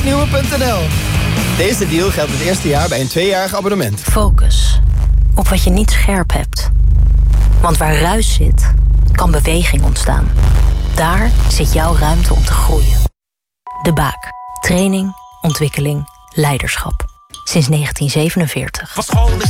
gloednieuwe.nl. Deze deal geldt het eerste jaar bij een 2-jarig abonnement. Focus op wat je niet scherp hebt. Want waar ruis zit, kan beweging ontstaan. Daar zit jouw ruimte om te groeien. De Baak. Training, ontwikkeling, leiderschap. Sinds 1947.